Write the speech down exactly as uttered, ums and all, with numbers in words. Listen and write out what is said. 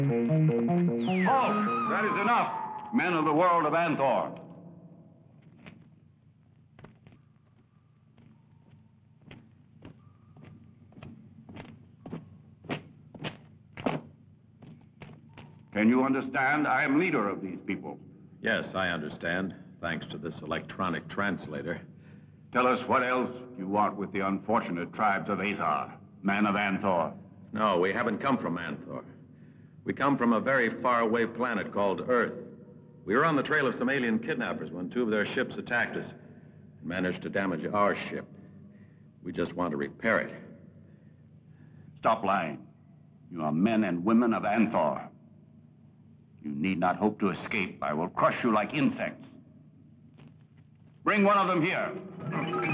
Halt! That is enough, men of the world of Anthor. Can you understand? I am leader of these people. Yes, I understand, thanks to this electronic translator. Tell us what else you want with the unfortunate tribes of Athar, men of Anthor. No, we haven't come from Anthor. We come from a very faraway planet called Earth. We were on the trail of some alien kidnappers when two of their ships attacked us and managed to damage our ship. We just want to repair it. Stop lying. You are men and women of Anthor. You need not hope to escape. I will crush you like insects. Bring one of them here.